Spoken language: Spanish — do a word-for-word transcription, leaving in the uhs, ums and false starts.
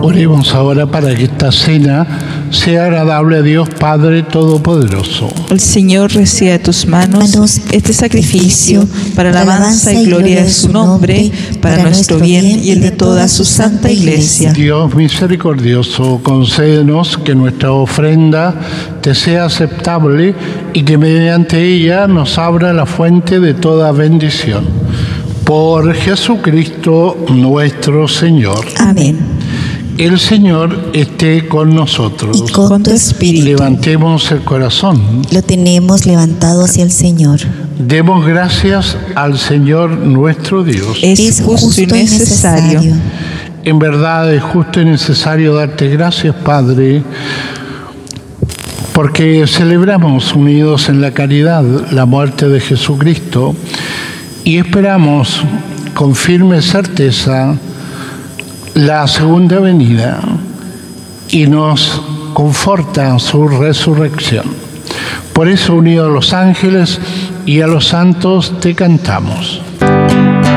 Oremos ahora para que esta cena sea agradable a Dios Padre Todopoderoso. El Señor reciba de tus manos este sacrificio para la alabanza y gloria de su nombre, para nuestro bien y el de toda su santa Iglesia. Dios misericordioso, concédenos que nuestra ofrenda te sea aceptable y que mediante ella nos abra la fuente de toda bendición. Por Jesucristo nuestro Señor. Amén. El Señor esté con nosotros. Y con tu espíritu. Levantemos el corazón. Lo tenemos levantado hacia el Señor. Demos gracias al Señor nuestro Dios. Es, es justo, justo y necesario. necesario. En verdad es justo y necesario darte gracias, Padre, porque celebramos unidos en la caridad la muerte de Jesucristo y esperamos con firme certeza la segunda venida y nos conforta su resurrección. Por eso, unidos a los ángeles y a los santos, te cantamos.